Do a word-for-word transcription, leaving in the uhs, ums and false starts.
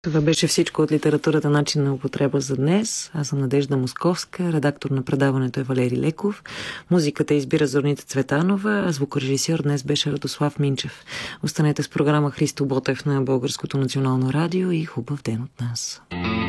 Това беше всичко от литературата начин на употреба за днес. Аз съм Надежда Московска, редактор на предаването е Валери Леков. Музиката избира Зорница Цветанова, а звукорежисьор днес беше Радослав Минчев. Останете с програма Христо Ботев на Българското национално радио и хубав ден от нас.